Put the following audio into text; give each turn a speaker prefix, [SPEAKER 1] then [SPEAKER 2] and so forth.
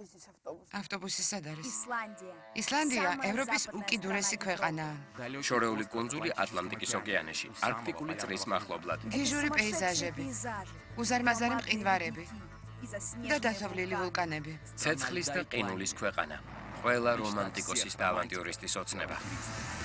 [SPEAKER 1] ავტობუსი სად არის? ისლანდია ევროპის უკიდურესი ქვეყანაა.
[SPEAKER 2] შორეული კუნძული ატლანტიკის ოკეანეში, არქტიკული წრის მახლობლად.
[SPEAKER 1] გიჟური პეიზაჟები, უზარმაზარი მყინვარები და დათოვლილი ვულკანები.
[SPEAKER 2] ცეცხლის და ყინულის ქვეყანა. ყველა რომანტიკოსის და ავანტიურისტის ოცნება.